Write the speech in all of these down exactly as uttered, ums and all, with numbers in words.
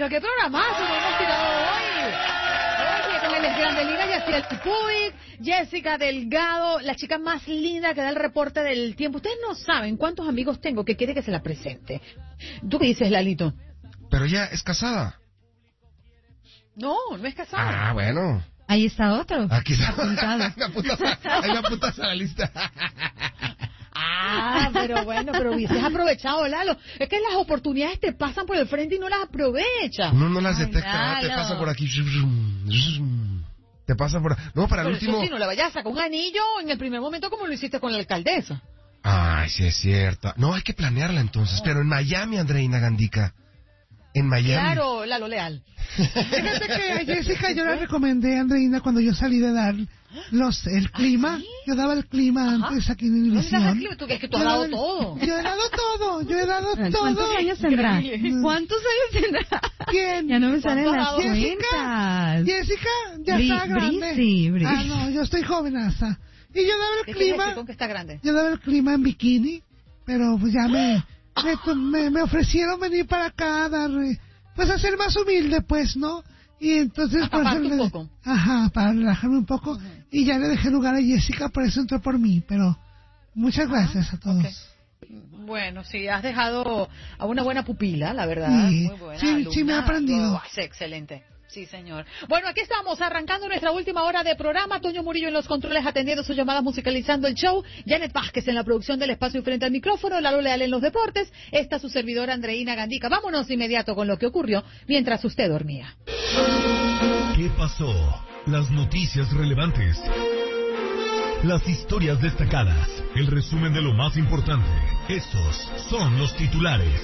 Pero qué programazo nos hemos tirado hoy. Oye, con el Grande Liga, Yaciel Puig, Jessica Delgado, la chica más linda que da el reporte del tiempo. Ustedes no saben cuántos amigos tengo que quiere que se la presente. ¿Tú qué dices, Lalito? Pero ella es casada. No, no es casada. Ah, bueno. Ahí está otro. Aquí está. Apuntado. me apuntas, ahí me apuntas a la lista. Ah, pero bueno, pero hubieses aprovechado, Lalo. Es que las oportunidades te pasan por el frente y no las aprovechas. Uno no las Ay, detecta, ¿no? Te Lalo. pasa por aquí. Te pasa por... No, para el Pero último... eso sí, no le vayas a sacar un anillo en el primer momento como lo hiciste con la alcaldesa. Ay, sí es cierto. No, hay que planearla entonces. No. Pero en Miami, Andreina Gandica. En Miami. Claro, Lalo Leal. Fíjate que a Jessica yo la recomendé, Andreina, cuando yo salí de dar los el clima. ¿sí? Yo daba el clima Ajá. antes aquí en ¿Dónde das el Univisión. clima? Tú que es que tú has Yo dado daba el- todo. Yo he dado todo, yo he dado todo. ¿Cuántos años tendrá? Increíble. ¿Cuántos años tendrá? ¿Quién? Ya no me salen ¿Cuántos las ha dado? cuentas. Jessica ya Bri- está grande. Brisi, Brisi. Ah, no, yo estoy jovenaza. Y yo daba el ¿Qué quiere decir clima, con que está grande? yo daba el clima en bikini, pero pues ya me, me, me, me ofrecieron venir para acá a dar, eh, pues a ser más humilde, pues, ¿no? Y entonces... A por eso taparte un le- poco. Ajá, para relajarme un poco. Ujú. Y ya le dejé lugar a Jessica, por eso entró por mí, pero muchas gracias a todos. Ok. Bueno, sí, has dejado a una buena pupila, la verdad. Sí, Muy buena sí, alumna. sí me ha aprendido. Oh, sí, excelente. Sí, señor. Bueno, aquí estamos, arrancando nuestra última hora de programa. Toño Murillo en los controles, atendiendo sus llamadas, musicalizando el show. Janet Vázquez en la producción del espacio y frente al micrófono. Lalo Leal en los deportes. Esta su servidora, Andreina Gandica. Vámonos de inmediato con lo que ocurrió mientras usted dormía. ¿Qué pasó? Las noticias relevantes. Las historias destacadas. El resumen de lo más importante. Estos son los titulares.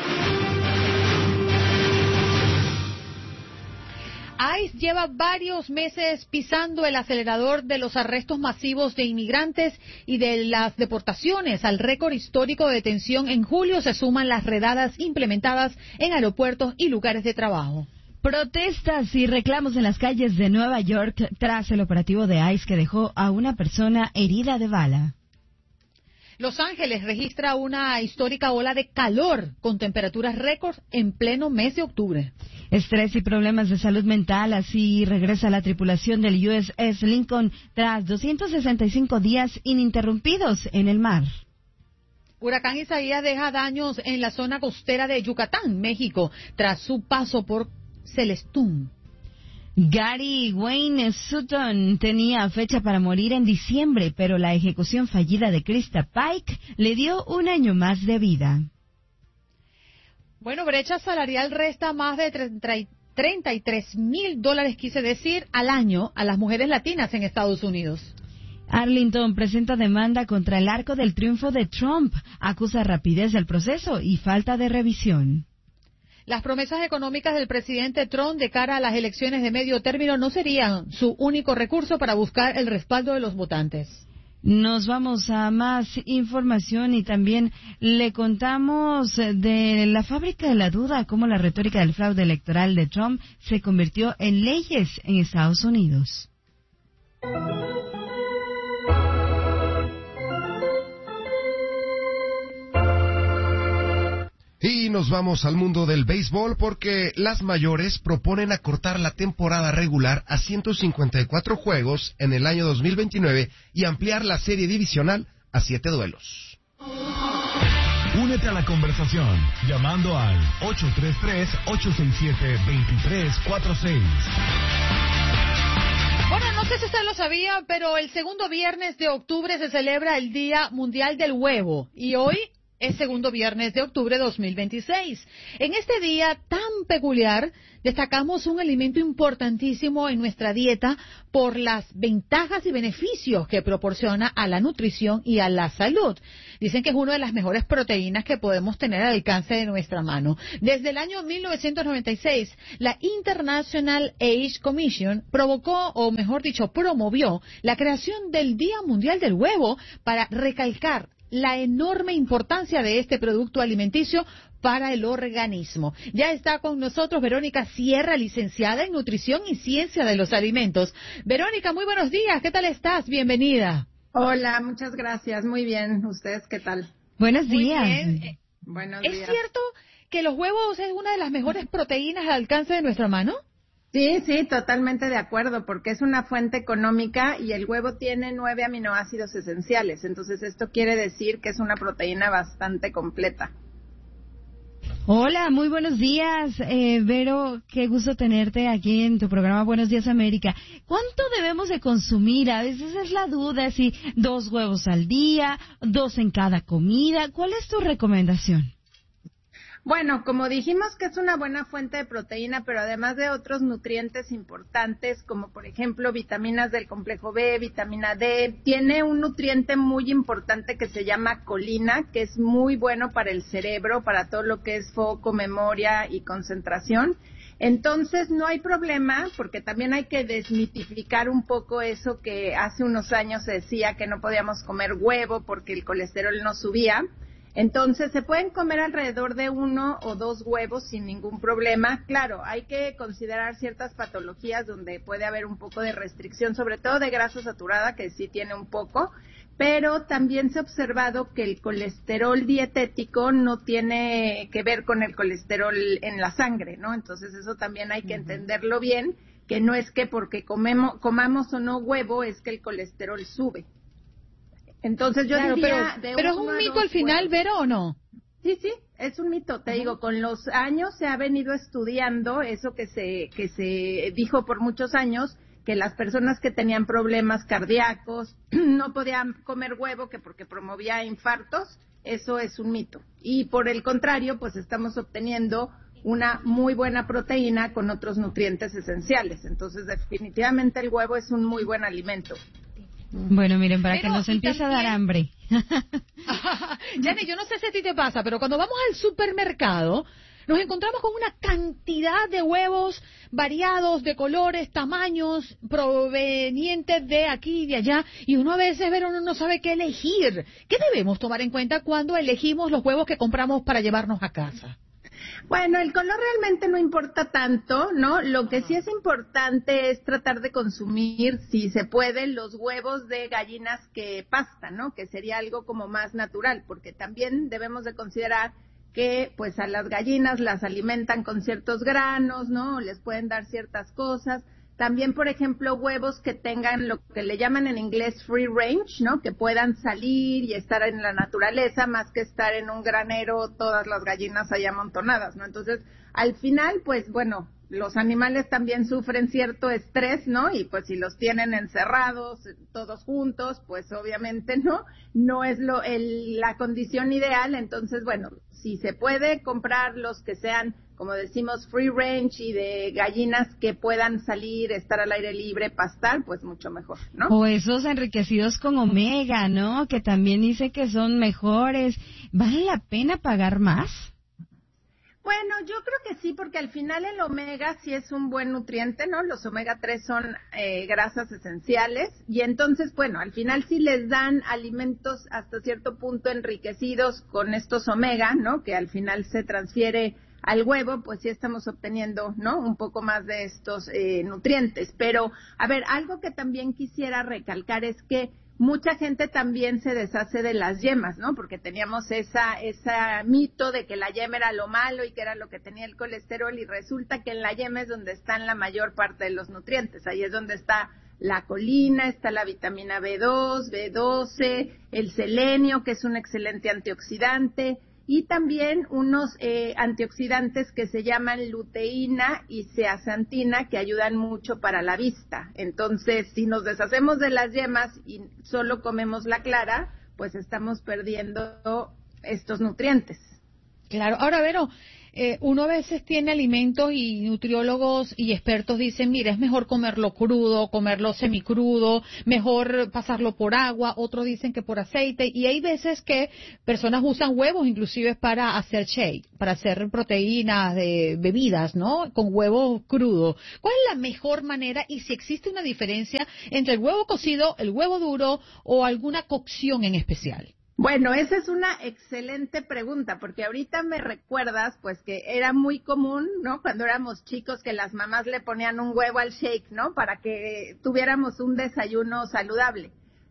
ICE lleva varios meses pisando el acelerador de los arrestos masivos de inmigrantes y de las deportaciones. Al récord histórico de detención en julio se suman las redadas implementadas en aeropuertos y lugares de trabajo. Protestas y reclamos en las calles de Nueva York tras el operativo de ICE que dejó a una persona herida de bala. Los Ángeles registra una histórica ola de calor con temperaturas récord en pleno mes de octubre. Estrés y problemas de salud mental, así regresa la tripulación del U S S Lincoln tras doscientos sesenta y cinco días ininterrumpidos en el mar. Huracán Isaías deja daños en la zona costera de Yucatán, México, tras su paso por Celestún. Gary Wayne Sutton tenía fecha para morir en diciembre, pero la ejecución fallida de Krista Pike le dio un año más de vida. Bueno, brecha salarial resta más de treinta y tres mil dólares, quise decir, al año a las mujeres latinas en Estados Unidos. Arlington presenta demanda contra el Arco del Triunfo de Trump, acusa rapidez del proceso y falta de revisión. Las promesas económicas del presidente Trump de cara a las elecciones de medio término no serían su único recurso para buscar el respaldo de los votantes. Nos vamos a más información y también le contamos de la fábrica de la duda, cómo la retórica del fraude electoral de Trump se convirtió en leyes en Estados Unidos. Y nos vamos al mundo del béisbol porque las mayores proponen acortar la temporada regular a ciento cincuenta y cuatro juegos en el año dos mil veintinueve y ampliar la serie divisional a siete duelos. Únete a la conversación llamando al ocho tres tres, ocho seis siete, dos tres cuatro seis. Bueno, no sé si usted lo sabía, pero el segundo viernes de octubre se celebra el Día Mundial del Huevo y hoy es segundo viernes de octubre de dos mil veintiséis. En este día tan peculiar, destacamos un alimento importantísimo en nuestra dieta por las ventajas y beneficios que proporciona a la nutrición y a la salud. Dicen que es una de las mejores proteínas que podemos tener al alcance de nuestra mano. Desde el año mil novecientos noventa y seis, la International Age Commission provocó, o mejor dicho, promovió la creación del Día Mundial del Huevo para recalcar la enorme importancia de este producto alimenticio para el organismo. Ya está con nosotros Verónica Sierra, licenciada en Nutrición y Ciencia de los Alimentos. Verónica, muy buenos días. ¿Qué tal estás? Bienvenida. Hola, muchas gracias. Muy bien. ¿Ustedes qué tal? Buenos Muy días. bien. Buenos ¿Es días. cierto que los huevos es una de las mejores proteínas al alcance de nuestra mano? Sí, sí, totalmente de acuerdo, porque es una fuente económica y el huevo tiene nueve aminoácidos esenciales, entonces esto quiere decir que es una proteína bastante completa. Hola, muy buenos días, eh, Vero, qué gusto tenerte aquí en tu programa Buenos Días América. ¿Cuánto debemos de consumir? A veces es la duda, si dos huevos al día, dos en cada comida, ¿cuál es tu recomendación? Bueno, como dijimos que es una buena fuente de proteína, pero además de otros nutrientes importantes, como por ejemplo vitaminas del complejo B, vitamina D, tiene un nutriente muy importante que se llama colina, que es muy bueno para el cerebro, para todo lo que es foco, memoria y concentración. Entonces no hay problema, porque también hay que desmitificar un poco eso que hace unos años se decía que no podíamos comer huevo porque el colesterol no subía. Entonces, se pueden comer alrededor de uno o dos huevos sin ningún problema. Claro, hay que considerar ciertas patologías donde puede haber un poco de restricción, sobre todo de grasa saturada, que sí tiene un poco, pero también se ha observado que el colesterol dietético no tiene que ver con el colesterol en la sangre, ¿no? Entonces, eso también hay que entenderlo bien, que no es que porque comemos, comamos o no huevo es que el colesterol sube. Entonces yo claro, diría... Pero, pero es un mito al final, Vero, ¿o no? Sí, sí, es un mito. Te uh-huh. digo, con los años se ha venido estudiando eso que se que se dijo por muchos años, que las personas que tenían problemas cardíacos no podían comer huevo, que porque promovía infartos. Eso es un mito. Y por el contrario, pues estamos obteniendo una muy buena proteína con otros nutrientes esenciales. Entonces, definitivamente el huevo es un muy buen alimento. Bueno, miren, para pero, que nos empiece también... a dar hambre. Jenny, yo no sé si a ti te pasa, pero cuando vamos al supermercado, nos encontramos con una cantidad de huevos variados, de colores, tamaños, provenientes de aquí y de allá, y uno a veces, pero uno no sabe qué elegir. ¿Qué debemos tomar en cuenta cuando elegimos los huevos que compramos para llevarnos a casa? Bueno, el color realmente no importa tanto, ¿no? Lo que sí es importante es tratar de consumir, si se puede, los huevos de gallinas que pastan, ¿no? Que sería algo como más natural, porque también debemos de considerar que, pues, a las gallinas las alimentan con ciertos granos, ¿no? Les pueden dar ciertas cosas. También, por ejemplo, huevos que tengan lo que le llaman en inglés free range, ¿no? Que puedan salir y estar en la naturaleza más que estar en un granero, todas las gallinas ahí amontonadas, ¿no? Entonces, al final, pues, bueno, los animales también sufren cierto estrés, ¿no? Y pues si los tienen encerrados todos juntos, pues obviamente no, no es lo el, la condición ideal. Entonces, bueno, si se puede comprar los que sean, como decimos, free range y de gallinas que puedan salir, estar al aire libre, pastar, pues mucho mejor, ¿no? O esos enriquecidos con omega, ¿no? Que también dice que son mejores. ¿Vale la pena pagar más? Bueno, yo creo que sí, porque al final el omega sí es un buen nutriente, ¿no? Los omega tres son eh, grasas esenciales y entonces, bueno, al final sí les dan alimentos hasta cierto punto enriquecidos con estos omega, ¿no? Que al final se transfiere al huevo, pues sí estamos obteniendo, ¿no? Un poco más de estos eh, nutrientes. Pero, a ver, algo que también quisiera recalcar es que mucha gente también se deshace de las yemas, ¿no? Porque teníamos esa, esa mito de que la yema era lo malo y que era lo que tenía el colesterol, y resulta que en la yema es donde están la mayor parte de los nutrientes. Ahí es donde está la colina, está la vitamina B dos, B doce, el selenio, que es un excelente antioxidante, y también unos eh, antioxidantes que se llaman luteína y zeaxantina, que ayudan mucho para la vista. Entonces, si nos deshacemos de las yemas y solo comemos la clara, pues estamos perdiendo estos nutrientes. Claro. Ahora, Vero, eh, uno a veces tiene alimentos y nutriólogos y expertos dicen, mira, es mejor comerlo crudo, comerlo semicrudo, mejor pasarlo por agua, otros dicen que por aceite, y hay veces que personas usan huevos inclusive para hacer shake, para hacer proteínas de bebidas, ¿no? Con huevo crudo. ¿Cuál es la mejor manera y si existe una diferencia entre el huevo cocido, el huevo duro o alguna cocción en especial? Bueno, esa es una excelente pregunta, porque ahorita me recuerdas, pues, que era muy común, ¿no? Cuando éramos chicos, que las mamás le ponían un huevo al shake, ¿no? Para que tuviéramos un desayuno saludable.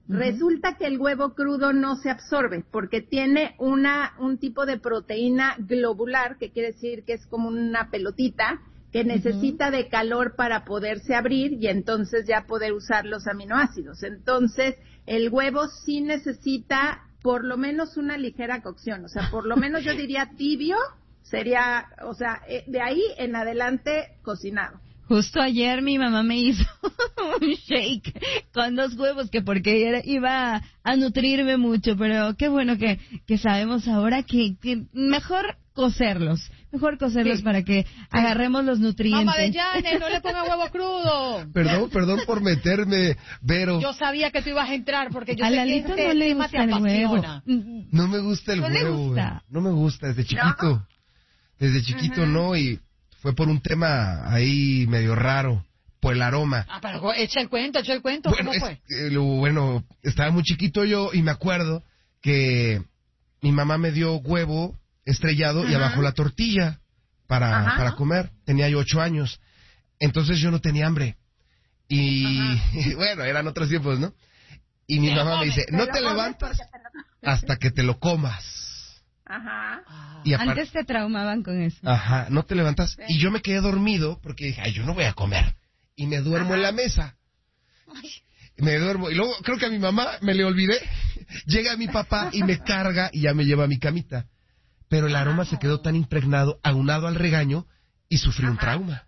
Uh-huh. Resulta que el huevo crudo no se absorbe porque tiene una un tipo de proteína globular, que quiere decir que es como una pelotita, que necesita uh-huh. de calor para poderse abrir y entonces ya poder usar los aminoácidos. Entonces, el huevo sí necesita por lo menos una ligera cocción, o sea, por lo menos yo diría tibio, sería, o sea, de ahí en adelante cocinado. Justo ayer mi mamá me hizo un shake con dos huevos, que porque era, iba a nutrirme mucho, pero qué bueno que, que sabemos ahora que, que mejor cocerlos, mejor cocerlos sí. para que sí. agarremos los nutrientes. Mamá de Janet, no le ponga huevo crudo. Perdón, perdón por meterme, Vero. Yo sabía que tú ibas a entrar porque yo a sé Lalito que no le gusta el huevo. No me gusta el no huevo. Le gusta. No me gusta desde chiquito. ¿No? Desde chiquito uh-huh. no, y fue por un tema ahí medio raro, por el aroma. Ah, pero echa el cuento, echa el cuento, bueno, ¿cómo fue? Es, eh, lo, bueno, estaba muy chiquito yo y me acuerdo que mi mamá me dio huevo estrellado uh-huh. y abajo la tortilla para, uh-huh. para comer. Tenía yo ocho años. Entonces yo no tenía hambre. Y uh-huh. bueno, eran otros tiempos, ¿no? Y mi mamá me dice, no te levantas hasta que te lo comas. Ajá. Y apart... Antes te traumaban con eso. Ajá, no te levantas. Sí. Y yo me quedé dormido porque dije, ay, yo no voy a comer. Y me duermo Ajá. en la mesa. Ay. Me duermo. Y luego creo que a mi mamá me le olvidé. Llega mi papá y me carga y ya me lleva a mi camita. Pero el aroma se quedó tan impregnado, aunado al regaño, y sufrí Ajá. un trauma.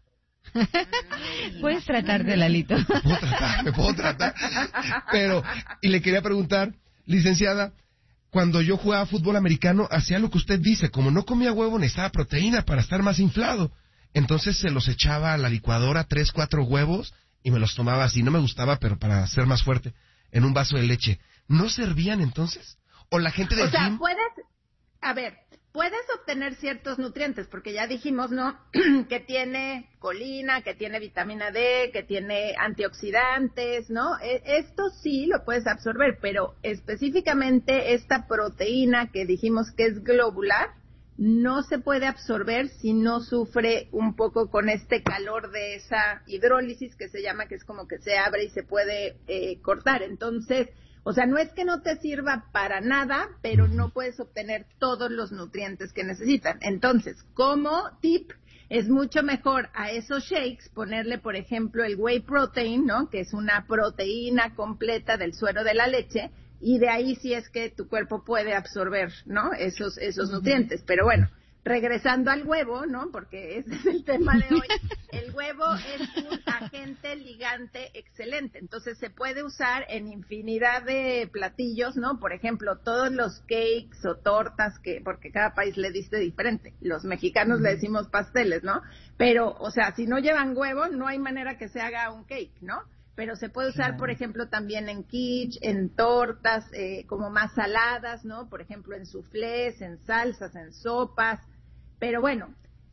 Puedes tratarte, Lalito. Me puedo tratar, me puedo tratar. Pero, y le quería preguntar, licenciada, cuando yo jugaba fútbol americano, hacía lo que usted dice, como no comía huevo, necesitaba proteína para estar más inflado. Entonces se los echaba a la licuadora, tres, cuatro huevos, y me los tomaba así. No me gustaba, pero para ser más fuerte, en un vaso de leche. ¿No servían entonces? ¿O la gente del O sea, gym? puedes, a ver, puedes obtener ciertos nutrientes, porque ya dijimos, ¿no? que tiene colina, que tiene vitamina D, que tiene antioxidantes, ¿no? Esto sí lo puedes absorber, pero específicamente esta proteína que dijimos que es globular, no se puede absorber si no sufre un poco con este calor de esa hidrólisis que se llama, que es como que se abre y se puede eh, cortar. Entonces, o sea, no es que no te sirva para nada, pero no puedes obtener todos los nutrientes que necesitan. Entonces, como tip, es mucho mejor a esos shakes ponerle, por ejemplo, el whey protein, ¿no? Que es una proteína completa del suero de la leche, y de ahí sí es que tu cuerpo puede absorber, ¿no? Esos esos nutrientes. Pero bueno, regresando al huevo, ¿no? Porque ese es el tema de hoy. El huevo es un agente ligante excelente. Entonces se puede usar en infinidad de platillos, ¿no? Por ejemplo, todos los cakes o tortas, que porque cada país le dice diferente. Los mexicanos le decimos pasteles, ¿no? Pero, o sea, si no llevan huevo, no hay manera que se haga un cake, ¿no? Pero se puede usar, claro. por ejemplo, también en quiche, en tortas, eh, como más saladas, ¿no? Por ejemplo, en soufflés, en salsas, en sopas. Pero bueno,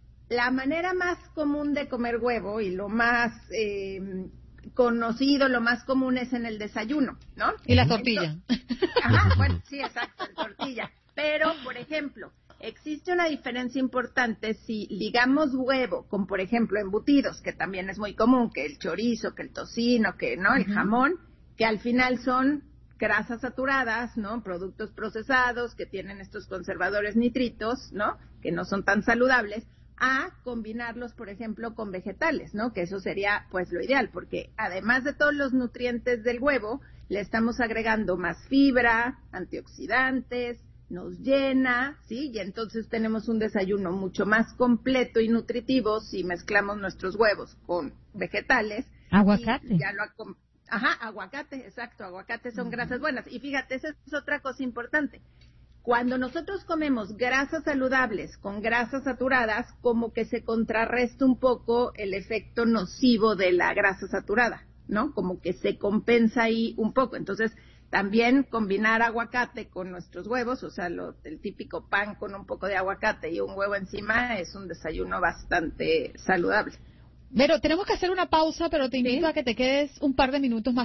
la manera más común de comer huevo y lo más eh, conocido, lo más común es en el desayuno, ¿no? Y la tortilla. Ajá, bueno, sí, exacto, en tortilla. Pero, por ejemplo, existe una diferencia importante si ligamos huevo con, por ejemplo, embutidos, que también es muy común, que el chorizo, que el tocino, que no, el uh-huh. jamón, que al final son grasas saturadas, ¿no? Productos procesados que tienen estos conservadores nitritos, ¿no? Que no son tan saludables, a combinarlos, por ejemplo, con vegetales, ¿no? Que eso sería, pues, lo ideal, porque además de todos los nutrientes del huevo, le estamos agregando más fibra, antioxidantes, nos llena, ¿sí? Y entonces tenemos un desayuno mucho más completo y nutritivo si mezclamos nuestros huevos con vegetales. Aguacate. Y ya lo acom- Ajá, aguacate, exacto, aguacate son grasas buenas. Y fíjate, esa es otra cosa importante. Cuando nosotros comemos grasas saludables con grasas saturadas, como que se contrarresta un poco el efecto nocivo de la grasa saturada, ¿no? Como que se compensa ahí un poco. Entonces, también combinar aguacate con nuestros huevos, o sea, lo, el típico pan con un poco de aguacate y un huevo encima, es un desayuno bastante saludable. Pero tenemos que hacer una pausa, pero te invito ¿Sí? a que te quedes un par de minutos más